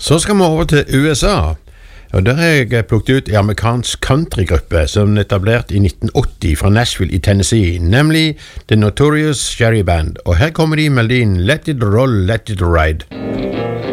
Så skal vi over til USA, og der har jeg plukket ut en amerikansk countrygruppe som er etablert i 1980 fra Nashville i Tennessee, nemlig The Notorious Jerry Band, og her kommer de med melodien Let It Roll, Let It Ride.